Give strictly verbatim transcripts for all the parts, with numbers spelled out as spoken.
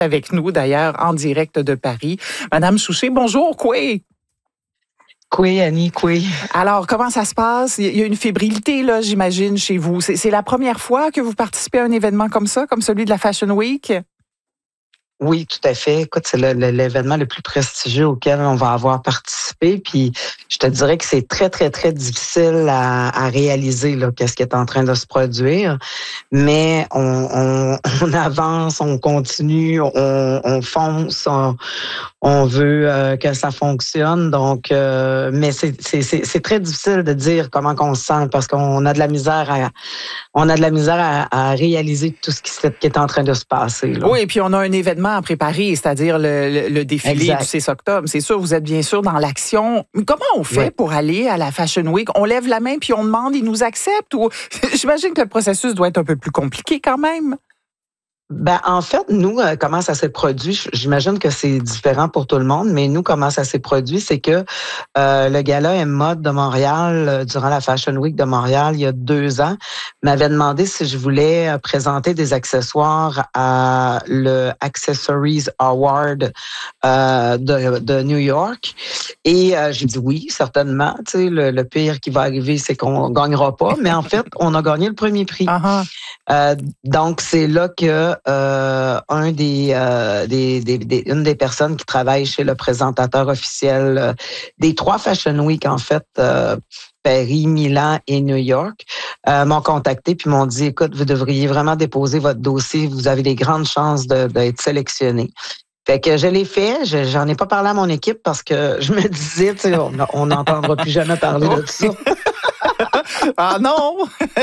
avec nous d'ailleurs en direct de Paris. Madame Souchet, bonjour, quoi? Oui, Annie, oui. Alors, comment ça se passe? Il y a une fébrilité, là, j'imagine, chez vous. C'est, c'est la première fois que vous participez à un événement comme ça, comme celui de la Fashion Week? Oui, tout à fait. Écoute, c'est le, le, l'événement le plus prestigieux auquel on va avoir participé. Puis, je te dirais que c'est très, très, très difficile à, à réaliser, là, qu'est-ce qui est en train de se produire. Mais on, on, on avance, on continue, on, on fonce, on, on veut euh, que ça fonctionne. Donc, euh, mais c'est, c'est, c'est, c'est très difficile de dire comment qu'on se sent parce qu'on a de la misère à, on a de la misère à, à réaliser tout ce qui, qui est en train de se passer, là. Oui, et puis on a un événement à préparer, c'est-à-dire le, le, le défilé Exact. du six octobre. C'est sûr, vous êtes bien sûr dans l'action. Mais comment on fait oui. pour aller à la Fashion Week? On lève la main puis on demande, ils nous acceptent? Ou j'imagine que le processus doit être un peu plus compliqué quand même. Ben, en fait, nous, euh, comment ça s'est produit, j'imagine que c'est différent pour tout le monde, mais nous, comment ça s'est produit, c'est que euh, le gala M-Mode de Montréal, euh, durant la Fashion Week de Montréal, il y a deux ans, m'avait demandé si je voulais euh, présenter des accessoires à le Accessories Award euh, de, de New York. Et euh, j'ai dit oui, certainement. Tu sais, le, le pire qui va arriver, c'est qu'on gagnera pas. Mais en fait, on a gagné le premier prix. Uh-huh. Euh, donc, c'est là que euh, un des, euh, des, des, des une des personnes qui travaille chez le présentateur officiel euh, des trois Fashion Week, en fait, euh, Paris, Milan et New York, euh, m'ont contacté puis m'ont dit, écoute, vous devriez vraiment déposer votre dossier, vous avez des grandes chances de, d'être sélectionné. Fait que je l'ai fait, je, j'en ai pas parlé à mon équipe parce que je me disais, tu sais, on n'entendra plus jamais parler de ça. Ah non!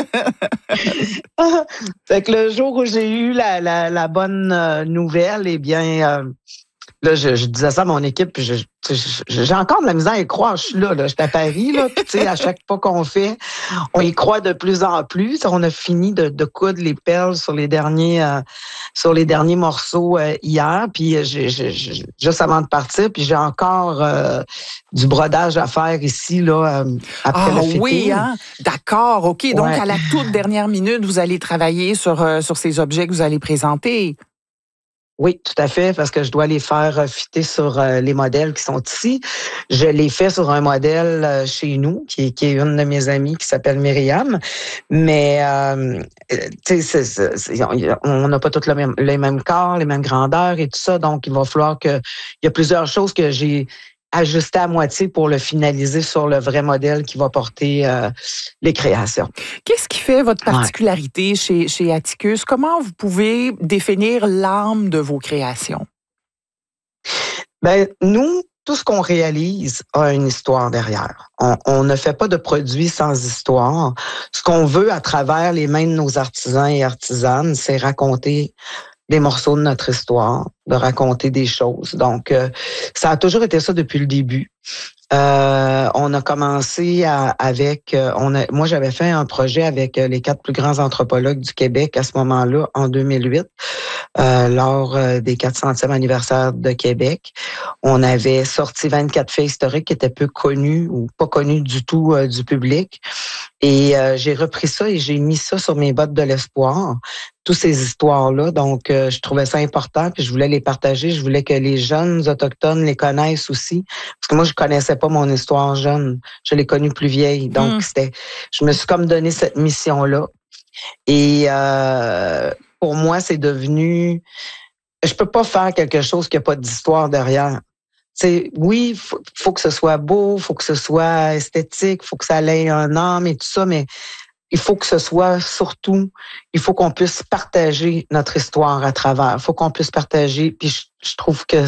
Fait que le jour où j'ai eu la, la, la bonne euh, nouvelle, eh bien, euh, là, je, je disais ça à mon équipe, puis je, je, j'ai encore de la misère à y croire. Je suis là, là, je suis à Paris, là, puis tu sais, à chaque pas qu'on fait, on y croit de plus en plus. On a fini de, de coudre les perles sur les derniers, euh, sur les derniers morceaux euh, hier, puis j'ai, j'ai, j'ai, juste avant de partir, puis j'ai encore euh, du brodage à faire ici, là, euh, après ah, le fitting. oui, hein? D'accord, OK. Donc, Ouais. à la toute dernière minute, vous allez travailler sur, euh, sur ces objets que vous allez présenter. Oui, tout à fait, parce que je dois les faire fitter sur euh, les modèles qui sont ici. Je les fais sur un modèle euh, chez nous, qui, qui est une de mes amies qui s'appelle Myriam. Mais, euh, tu sais, c'est, c'est, c'est, on n'a pas tous le même, les mêmes corps, les mêmes grandeurs et tout ça. Donc, il va falloir que... Il y a plusieurs choses que j'ai ajustées à moitié pour le finaliser sur le vrai modèle qui va porter euh, les créations. Qu'est-ce qui fait votre particularité ouais. chez, chez Atticus? Comment vous pouvez définir l'âme de vos créations? Ben, nous, tout ce qu'on réalise a une histoire derrière. On, on ne fait pas de produits sans histoire. Ce qu'on veut à travers les mains de nos artisans et artisanes, c'est raconter des morceaux de notre histoire, de raconter des choses. Donc, euh, ça a toujours été ça depuis le début. Euh, on a commencé à, avec, euh, on a, moi j'avais fait un projet avec les quatre plus grands anthropologues du Québec à ce moment-là, en deux mille huit, euh, lors euh, des quatre centième anniversaire de Québec. On avait sorti vingt-quatre faits historiques qui étaient peu connus ou pas connus du tout euh, du public. Et euh, j'ai repris ça et j'ai mis ça sur mes bottes de l'espoir, toutes ces histoires-là. Donc, euh, je trouvais ça important, puis je voulais les partager. Je voulais que les jeunes autochtones les connaissent aussi. Parce que moi, je connaissais pas mon histoire jeune. Je l'ai connue plus vieille. Donc, mmh. c'était, je me suis comme donné cette mission-là. Et euh, pour moi, c'est devenu... Je peux pas faire quelque chose qui n'a pas d'histoire derrière. T'sais, oui, il faut, faut que ce soit beau, il faut que ce soit esthétique, il faut que ça ait un âme et tout ça, mais il faut que ce soit surtout, il faut qu'on puisse partager notre histoire à travers. Il faut qu'on puisse partager. Puis je, je trouve que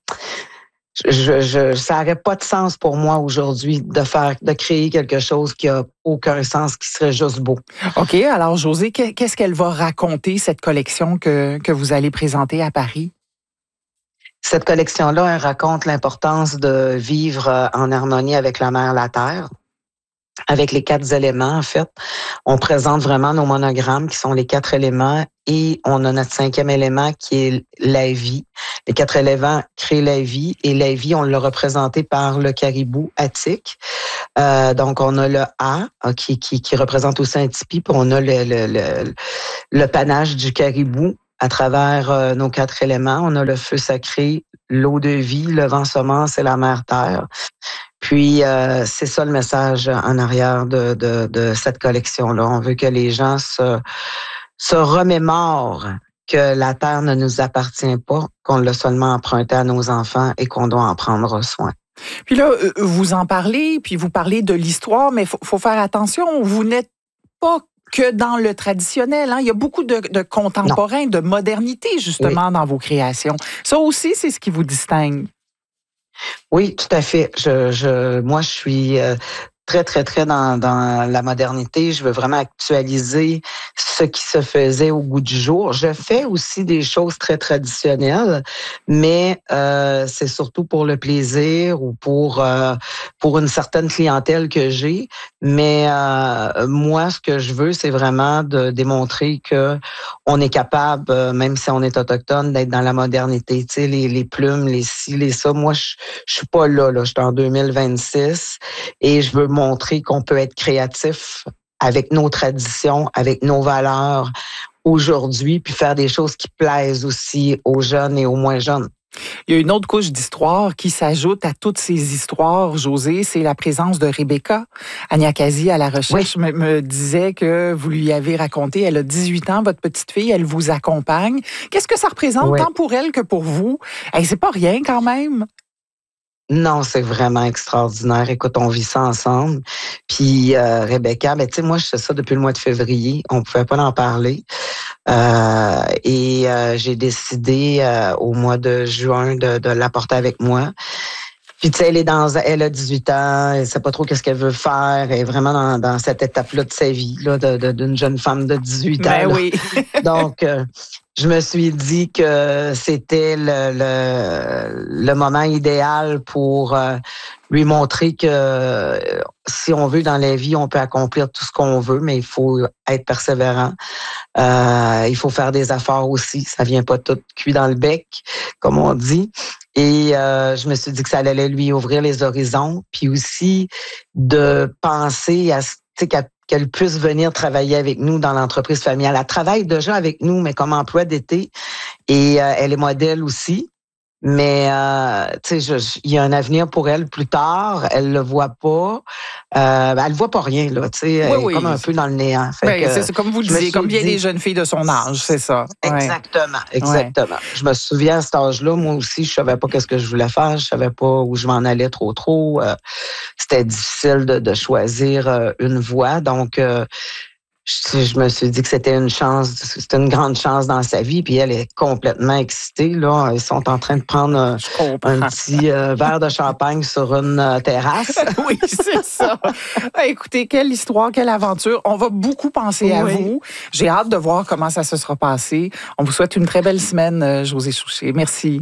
je, je, ça n'aurait pas de sens pour moi aujourd'hui de faire, de créer quelque chose qui a aucun sens, qui serait juste beau. OK. Alors, Josée, qu'est-ce qu'elle va raconter, cette collection que, que vous allez présenter à Paris? Cette collection-là, elle raconte l'importance de vivre en harmonie avec la mer, la terre, avec les quatre éléments, en fait. On présente vraiment nos monogrammes qui sont les quatre éléments et on a notre cinquième élément qui est la vie. Les quatre éléments créent la vie et la vie, on l'a représenté par le caribou attique. Euh, donc, on a le A qui, qui, qui représente aussi un tipi, puis on a le, le, le, le panache du caribou à travers euh, nos quatre éléments. On a le feu sacré, l'eau de vie, le vent semence et la mer terre. Puis, euh, c'est ça le message en arrière de, de, de cette collection-là. On veut que les gens se, se remémorent que la terre ne nous appartient pas, qu'on l'a seulement emprunté à nos enfants et qu'on doit en prendre soin. Puis là, vous en parlez, puis vous parlez de l'histoire, mais il faut, faut faire attention, vous n'êtes pas que dans le traditionnel. Hein? Il y a beaucoup de, de contemporains, non. de modernité, justement, oui. dans vos créations. Ça aussi, c'est ce qui vous distingue. Oui, tout à fait. Je, je, moi, je suis euh, très, très, très dans, dans la modernité. Je veux vraiment actualiser ce qui se faisait au goût du jour. Je fais aussi des choses très traditionnelles, mais euh, c'est surtout pour le plaisir ou pour euh, pour une certaine clientèle que j'ai. Mais euh, moi, ce que je veux, c'est vraiment de démontrer que on est capable, même si on est autochtone, d'être dans la modernité. Tu sais, les, les plumes, les ci, les ça. Moi, je, je suis pas là. Là, je suis en deux mille vingt-six et je veux montrer qu'on peut être créatif avec nos traditions, avec nos valeurs aujourd'hui, puis faire des choses qui plaisent aussi aux jeunes et aux moins jeunes. Il y a une autre couche d'histoire qui s'ajoute à toutes ces histoires, Josée, c'est la présence de Rebecca. Aniakazi, à la recherche, oui. me, me disait que vous lui avez raconté, elle a dix-huit ans, votre petite fille, elle vous accompagne. Qu'est-ce que ça représente oui. tant pour elle que pour vous? Hey, c'est pas rien quand même. Non, c'est vraiment extraordinaire. Écoute, on vit ça ensemble. Puis euh, Rebecca, ben tu sais, moi je fais ça depuis le mois de février. On pouvait pas en parler. Euh, et euh, j'ai décidé euh, au mois de juin de, de l'apporter avec moi. Puis tu sais, elle est dans, elle a dix-huit ans, elle sait pas trop qu'est-ce qu'elle veut faire. Elle est vraiment dans, dans cette étape-là de sa vie, là, de, de, d'une jeune femme de dix-huit ans. Ben oui. Donc euh, je me suis dit que c'était le, le, le moment idéal pour euh, lui montrer que euh, si on veut dans la vie, on peut accomplir tout ce qu'on veut, mais il faut être persévérant. Euh, il faut faire des efforts aussi. Ça vient pas tout cuit dans le bec, comme on dit. Et euh, je me suis dit que ça allait lui ouvrir les horizons, puis aussi de penser à, tu sais, qu'à qu'elle puisse venir travailler avec nous dans l'entreprise familiale. Elle travaille déjà avec nous, mais comme emploi d'été. Et euh, elle est modèle aussi. Mais, euh, tu sais, il y a un avenir pour elle plus tard. Elle le voit pas. Euh, elle voit pas rien, là. Tu sais, elle oui, oui. est comme un peu dans le néant. Fait ben, que, c'est comme vous le disiez, comme bien dit... des jeunes filles de son âge, c'est ça. Exactement, ouais. exactement. Ouais. Je me souviens à cet âge-là, moi aussi, je savais pas qu'est-ce que je voulais faire. Je savais pas où je m'en allais trop, trop. Euh, c'était difficile de, de choisir euh, une voie. Donc, euh, Je, je me suis dit que c'était une chance, c'était une grande chance dans sa vie, puis elle est complètement excitée. Là, ils sont en train de prendre un, un petit euh, verre de champagne sur une euh, terrasse. Oui, c'est ça. Écoutez, quelle histoire, quelle aventure. On va beaucoup penser oui. à vous. J'ai hâte de voir comment ça se sera passé. On vous souhaite une très belle semaine, Josée Chouché. Merci.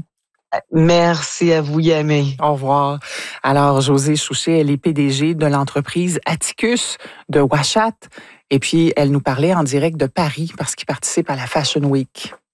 Merci à vous, Yamé. Au revoir. Alors, Josée Chouché, elle est P D G de l'entreprise Atticus de Ouachat. Et puis, elle nous parlait en direct de Paris parce qu'il participe à la Fashion Week.